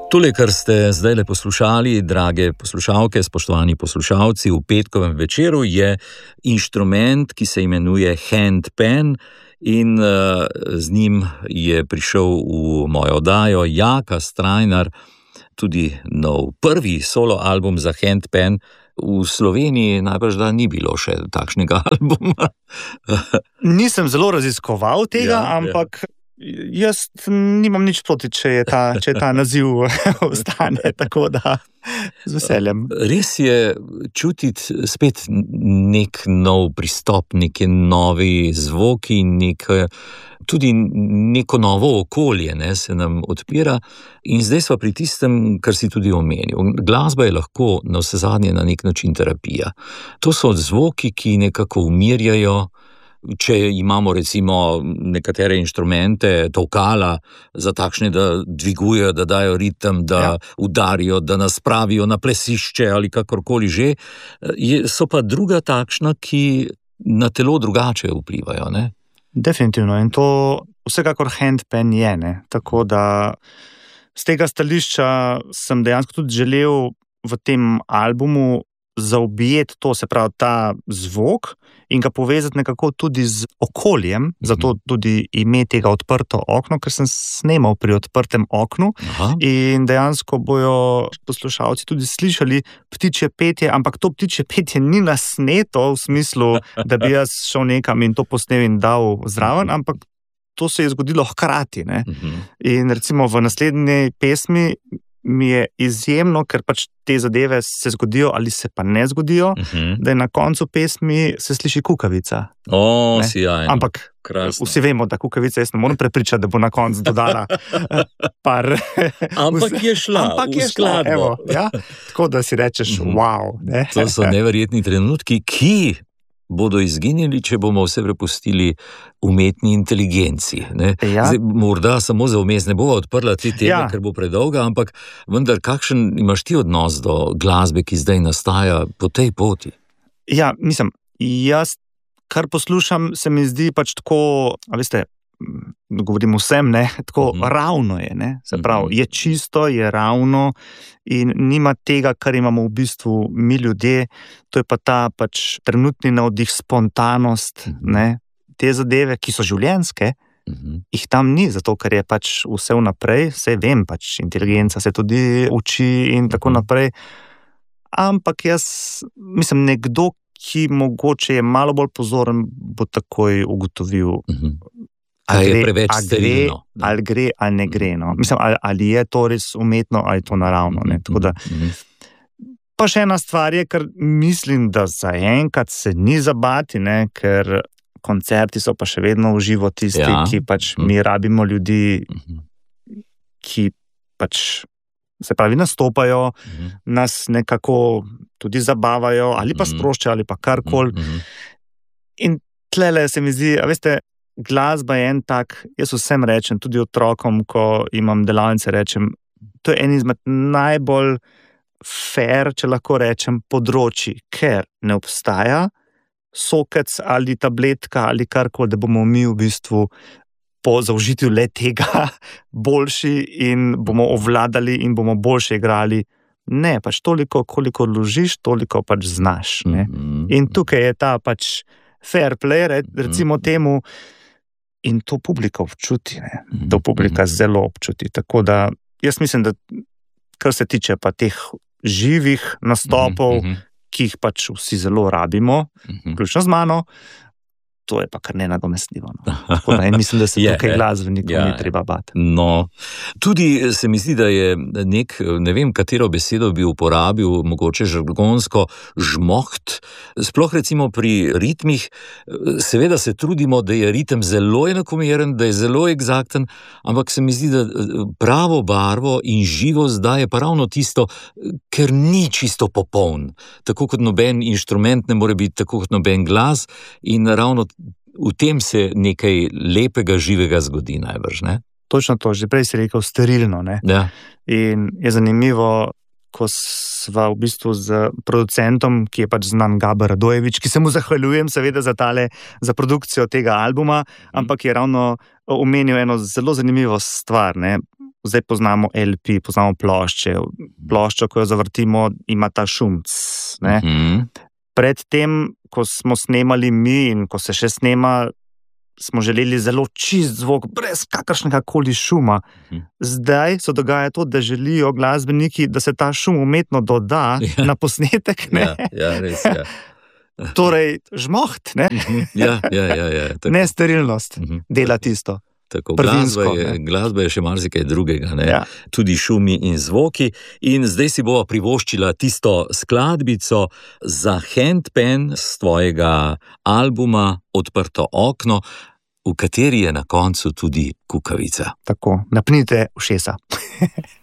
Tole, kar ste zdajle poslušali, drage poslušalke, spoštovani poslušalci, v petkovem večeru je inštrument, ki se imenuje handpan in z njim je prišel v mojo oddajo Jaka Strajnar, tudi nov prvi solo album za handpan. V Sloveniji najbrž da ni bilo še takšnega albuma. Nisem zelo raziskoval tega, ampak jaz nimam nič proti, če je ta naziv ostane, tako da z veseljem. Res je čutiti spet nek nov pristop, neki novi zvoki, tudi neko novo okolje se nam odpira. In zdaj sva pri tistem, kar si tudi omenil. Glasba je lahko na vsezadnje na nek način terapija. To so zvoki, ki nekako umirjajo. Če imamo recimo nekatere inštrumente, tolkala, za takšne, da dvigujejo, da dajo ritem, da udarijo, da nas spravijo na plesišče ali kakorkoli že, so pa druga takšna, ki na telo drugače vplivajo, ne? Definitivno, in to vsekakor handpan je, ne? Tako da z tega stališča sem dejansko tudi želel v tem albumu zaobjeti to, se pravi ta zvok in ga povezati nekako tudi z okoljem, zato tudi ime tega odprto okno, ker sem snemal pri odprtem oknu. Aha. In dejansko bojo poslušalci tudi slišali ptičje petje, ampak to ptičje petje ni nasneto v smislu, da bi jaz šel nekam in to posnel in dal zraven, ampak to se je zgodilo hkrati, ne? In recimo v naslednji pesmi mi je izjemno, ker pač te zadeve se zgodijo ali se pa ne zgodijo, da je na koncu pesmi se sliši kukavica. Sijajno. Ampak krasno. Vsi vemo, da kukavica, jaz ne moram prepričati, da bo na koncu dodala par... Ampak je šla, v skladbo. Tako da si rečeš, wow. Ne? To so neverjetni trenutki, ki bodo izginili, če bomo vse prepustili umetni inteligenci. Zdaj, morda samo za vmes ne bova odprla te teme, ker bo predolga, ampak vendar, kakšen imaš ti odnos do glasbe, ki zdaj nastaja po tej poti? Ja, mislim, jaz, kar poslušam, se mi zdi pač tako, a veste, govorim vsem, ne, tako ravno je, ne, se pravi, je čisto, je ravno in nima tega, kar imamo v bistvu mi ljudje, to je pa ta pač trenutni navdih, spontanost, ne, te zadeve, ki so življenjske, jih tam ni, zato ker je pač vse vnaprej, vse vem, pač inteligenca se tudi uči in tako naprej, ampak jaz, mislim, nekdo, ki mogoče je malo bolj pozoren, bo takoj ugotovil, ali gre, ali ne gre. No. Mislim, ali je to res umetno, ali je to naravno. Ne. Tako da, pa še ena stvar je, ker mislim, da zaenkrat se ni zabati, ne, ker koncerti so pa še vedno v živo tisti, ki pač mi rabimo ljudi, ki pač se pravi nastopajo, nas nekako tudi zabavajo, ali pa sproščajo, ali pa karkoli. In tlele se mi zdi, a veste, glasba je en tak, jaz vsem rečem, tudi otrokom, ko imam delavnice, rečem, to je en izmed najbolj fair, če lahko rečem, področji, ker ne obstaja sokec ali tabletka ali karkoli, da bomo mi v bistvu po zaužitju le tega boljši in bomo ovladali in bomo boljše igrali. Ne, pač toliko, koliko vložiš, toliko pač znaš. Ne? In tukaj je ta pač fair play, recimo temu, in to publika občuti, ne? To publika zelo občuti. Tako da, jaz mislim, da kar se tiče pa teh živih nastopov, ki jih pač vsi zelo rabimo, vključno z mano, to je pa kar nenadomestljivo. No. Tako da, mislim, da se tukaj glasbenikom ni treba bati. No, tudi se mi zdi, da je ne vem, katero besedo bi uporabil, mogoče žargonsko, žmoht, sploh recimo pri ritmih, seveda se trudimo, da je ritem zelo enakomeren, da je zelo eksakten, ampak se mi zdi, da pravo barvo in živost daje pa ravno tisto, ker ni čisto popoln. Tako kot noben inštrument ne more biti, tako kot noben glas, in ravno v tem se nekaj lepega, živega zgodi najbrž, ne? Točno to, že prej si rekel sterilno, ne? Ja. In je zanimivo, ko sva v bistvu z producentom, ki je pač znan Gabor Radojevič, ki se mu zahvaljujem seveda za produkcijo tega albuma, ampak je ravno omenil eno zelo zanimivo stvar, ne? zdaj poznamo LP, poznamo plošče. Ploščo, ko jo zavrtimo, ima ta šum. Predtem, ko smo snemali mi in ko se še snema, smo želeli zelo čist zvok, brez kakršnega koli šuma. Zdaj se dogaja to, da želijo glasbeniki, da se ta šum umetno doda na posnetek. Res, ja. Torej, žmoht, ne? Nesterilnost dela tisto. Tako, glasba je še marsikaj drugega, ne? Ja. Tudi šumi in zvoki. In zdaj si bova privoščila tisto skladbico za handpan z tvojega albuma Odprto okno, v kateri je na koncu tudi kukavica. Tako, napnite ušesa.